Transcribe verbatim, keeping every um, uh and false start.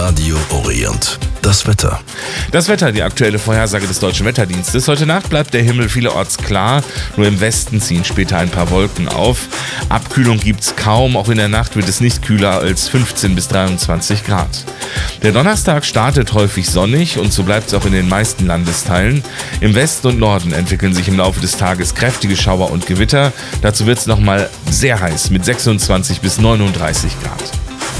Radio Orient. Das Wetter. Das Wetter, die aktuelle Vorhersage des Deutschen Wetterdienstes. Heute Nacht bleibt der Himmel vielerorts klar, nur im Westen ziehen später ein paar Wolken auf. Abkühlung gibt's kaum, auch in der Nacht wird es nicht kühler als fünfzehn bis dreiundzwanzig Grad. Der Donnerstag startet häufig sonnig und so bleibt es auch in den meisten Landesteilen. Im Westen und Norden entwickeln sich im Laufe des Tages kräftige Schauer und Gewitter. Dazu wird es nochmal sehr heiß mit sechsundzwanzig bis neununddreißig Grad.